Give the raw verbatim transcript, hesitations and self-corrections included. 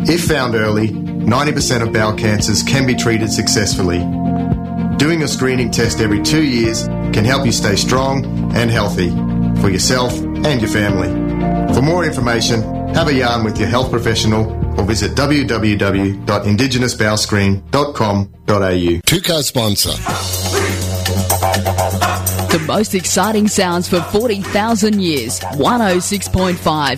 If found early, ninety percent of bowel cancers can be treated successfully. Doing a screening test every two years can help you stay strong and healthy for yourself and your family. For more information, have a yarn with your health professional or visit w w w dot indigenous bowel screen dot com dot a u. Two-car sponsor. The most exciting sounds for forty thousand years. one oh six point five